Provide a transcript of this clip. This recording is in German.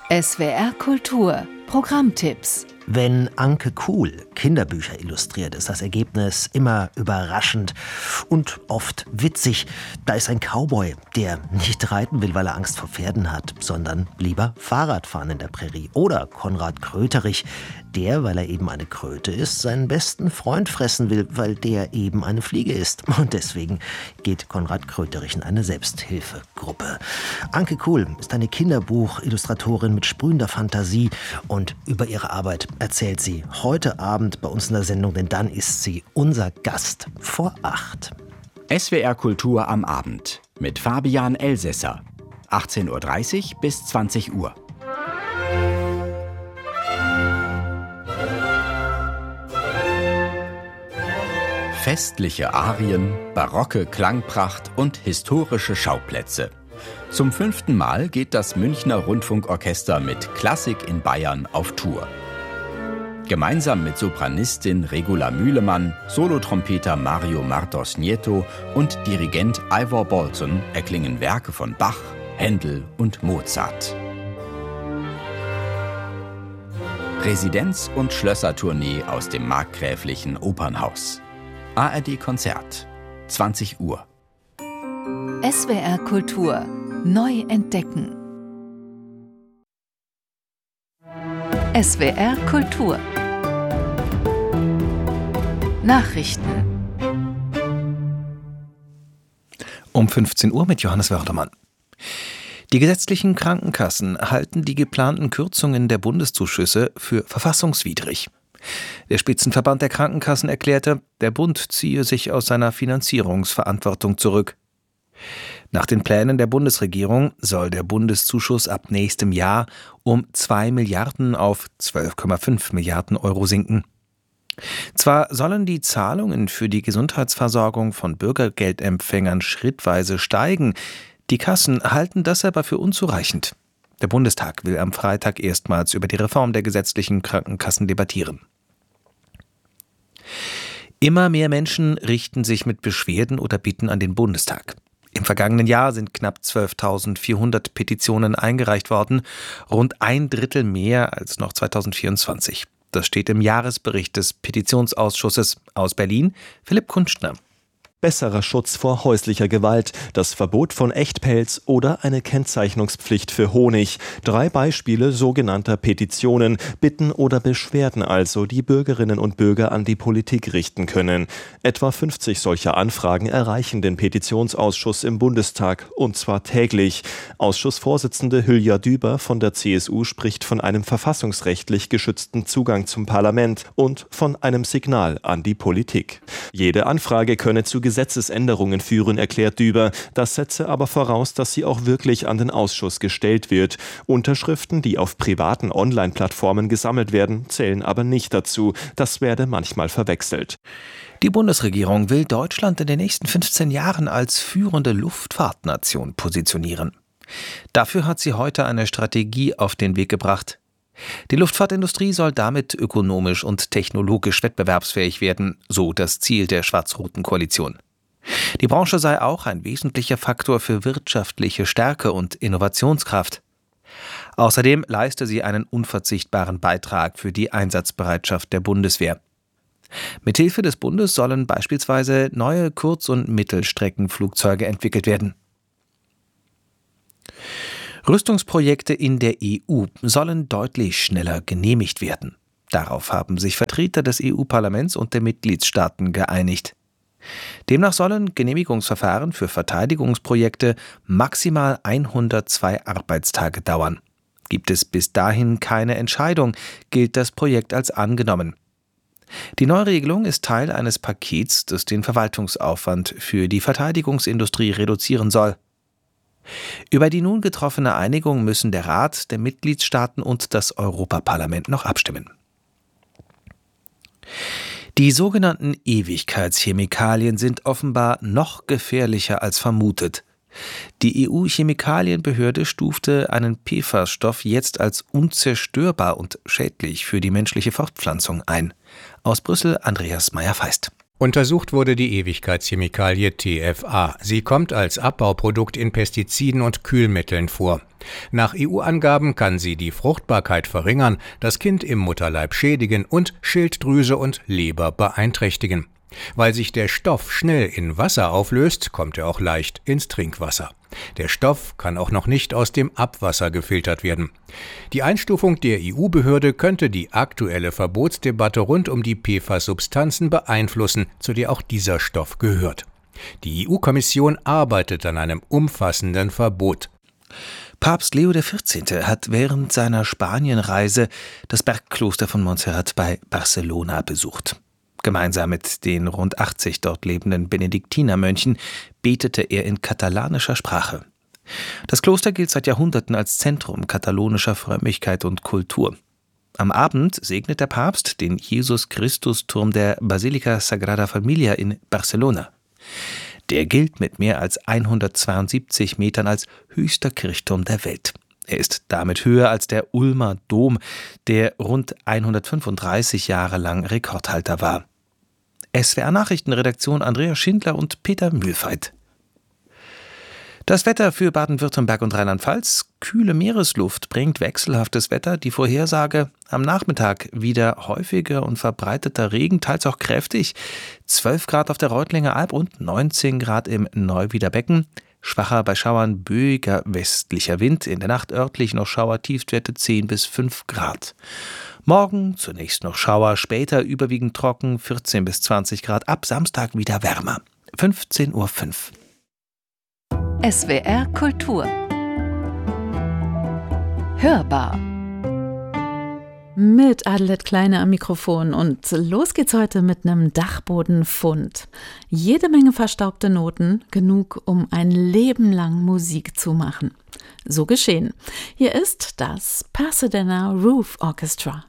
SWR Kultur Programmtipps. Wenn Anke Kuhl Kinderbücher illustriert, ist das Ergebnis immer überraschend und oft witzig. Da ist ein Cowboy, der nicht reiten will, weil er Angst vor Pferden hat, sondern lieber Fahrrad fahren in der Prärie. Oder Konrad Kröterich, der, weil er eben eine Kröte ist, seinen besten Freund fressen will, weil der eben eine Fliege ist. Und deswegen geht Konrad Kröterich in eine Selbsthilfegruppe. Anke Kuhl ist eine Kinderbuchillustratorin mit sprühender Fantasie und über ihre Arbeit erzählt sie heute Abend bei uns in der Sendung, denn dann ist sie unser Gast vor 8. SWR Kultur am Abend mit Fabian Elsässer. 18:30 bis 20 Uhr. Festliche Arien, barocke Klangpracht und historische Schauplätze. Zum 5. Mal geht das Münchner Rundfunkorchester mit Klassik in Bayern auf Tour. Gemeinsam mit Sopranistin Regula Mühlemann, Solotrompeter Mario Martos Nieto und Dirigent Ivor Bolton erklingen Werke von Bach, Händel und Mozart. Residenz- und Schlössertournee aus dem markgräflichen Opernhaus. ARD Konzert, 20 Uhr. SWR Kultur neu entdecken. SWR Kultur Nachrichten um 15 Uhr mit Johannes Wördermann. Die gesetzlichen Krankenkassen halten die geplanten Kürzungen der Bundeszuschüsse für verfassungswidrig. Der Spitzenverband der Krankenkassen erklärte, der Bund ziehe sich aus seiner Finanzierungsverantwortung zurück. Nach den Plänen der Bundesregierung soll der Bundeszuschuss ab nächstem Jahr um 2 Milliarden auf 12,5 Milliarden Euro sinken. Zwar sollen die Zahlungen für die Gesundheitsversorgung von Bürgergeldempfängern schrittweise steigen, die Kassen halten das aber für unzureichend. Der Bundestag will am Freitag erstmals über die Reform der gesetzlichen Krankenkassen debattieren. Immer mehr Menschen richten sich mit Beschwerden oder Bitten an den Bundestag. Im vergangenen Jahr sind knapp 12.400 Petitionen eingereicht worden, rund 1/3 mehr als noch 2024. Das steht im Jahresbericht des Petitionsausschusses. Aus Berlin, Philipp Kunstner. Besserer Schutz vor häuslicher Gewalt, das Verbot von Echtpelz oder eine Kennzeichnungspflicht für Honig. 3 Beispiele sogenannter Petitionen, Bitten oder Beschwerden also, die Bürgerinnen und Bürger an die Politik richten können. Etwa 50 solcher Anfragen erreichen den Petitionsausschuss im Bundestag, und zwar täglich. Ausschussvorsitzende Hülya Düber von der CSU spricht von einem verfassungsrechtlich geschützten Zugang zum Parlament und von einem Signal an die Politik. Jede Anfrage könne zu Gesetzesänderungen führen, erklärt Düber. Das setze aber voraus, dass sie auch wirklich an den Ausschuss gestellt wird. Unterschriften, die auf privaten Online-Plattformen gesammelt werden, zählen aber nicht dazu. Das werde manchmal verwechselt. Die Bundesregierung will Deutschland in den nächsten 15 Jahren als führende Luftfahrtnation positionieren. Dafür hat sie heute eine Strategie auf den Weg gebracht. Die Luftfahrtindustrie soll damit ökonomisch und technologisch wettbewerbsfähig werden, so das Ziel der schwarz-roten Koalition. Die Branche sei auch ein wesentlicher Faktor für wirtschaftliche Stärke und Innovationskraft. Außerdem leiste sie einen unverzichtbaren Beitrag für die Einsatzbereitschaft der Bundeswehr. Mithilfe des Bundes sollen beispielsweise neue Kurz- und Mittelstreckenflugzeuge entwickelt werden. Rüstungsprojekte in der EU sollen deutlich schneller genehmigt werden. Darauf haben sich Vertreter des EU-Parlaments und der Mitgliedstaaten geeinigt. Demnach sollen Genehmigungsverfahren für Verteidigungsprojekte maximal 102 Arbeitstage dauern. Gibt es bis dahin keine Entscheidung, gilt das Projekt als angenommen. Die Neuregelung ist Teil eines Pakets, das den Verwaltungsaufwand für die Verteidigungsindustrie reduzieren soll. Über die nun getroffene Einigung müssen der Rat, der Mitgliedstaaten und das Europaparlament noch abstimmen. Die sogenannten Ewigkeitschemikalien sind offenbar noch gefährlicher als vermutet. Die EU-Chemikalienbehörde stufte einen PFAS-Stoff jetzt als unzerstörbar und schädlich für die menschliche Fortpflanzung ein. Aus Brüssel Andreas Meyer-Feist. Untersucht wurde die Ewigkeitschemikalie TFA. Sie kommt als Abbauprodukt in Pestiziden und Kühlmitteln vor. Nach EU-Angaben kann sie die Fruchtbarkeit verringern, das Kind im Mutterleib schädigen und Schilddrüse und Leber beeinträchtigen. Weil sich der Stoff schnell in Wasser auflöst, kommt er auch leicht ins Trinkwasser. Der Stoff kann auch noch nicht aus dem Abwasser gefiltert werden. Die Einstufung der EU-Behörde könnte die aktuelle Verbotsdebatte rund um die PFAS-Substanzen beeinflussen, zu der auch dieser Stoff gehört. Die EU-Kommission arbeitet an einem umfassenden Verbot. Papst Leo XIV. Hat während seiner Spanienreise das Bergkloster von Montserrat bei Barcelona besucht. Gemeinsam mit den rund 80 dort lebenden Benediktinermönchen betete er in katalanischer Sprache. Das Kloster gilt seit Jahrhunderten als Zentrum katalonischer Frömmigkeit und Kultur. Am Abend segnet der Papst den Jesus-Christus-Turm der Basilica Sagrada Familia in Barcelona. Der gilt mit mehr als 172 Metern als höchster Kirchturm der Welt. Er ist damit höher als der Ulmer Dom, der rund 135 Jahre lang Rekordhalter war. SWR-Nachrichtenredaktion Andrea Schindler und Peter Mühlfeit. Das Wetter für Baden-Württemberg und Rheinland-Pfalz. Kühle Meeresluft bringt wechselhaftes Wetter. Die Vorhersage: am Nachmittag wieder häufiger und verbreiteter Regen, teils auch kräftig. 12 Grad auf der Reutlinger Alb und 19 Grad im Neuwieder Becken. Schwacher bei Schauern böiger westlicher Wind. In der Nacht örtlich noch Schauer, Tiefstwerte 10 bis 5 Grad. Morgen zunächst noch Schauer, später überwiegend trocken, 14 bis 20 Grad. Ab Samstag wieder wärmer. 15:05 Uhr. SWR Kultur. Hörbar. Mit Adelheid Kleine am Mikrofon und los geht's heute mit einem Dachbodenfund. Jede Menge verstaubte Noten, genug, um ein Leben lang Musik zu machen. So geschehen. Hier ist das Pasadena Roof Orchestra.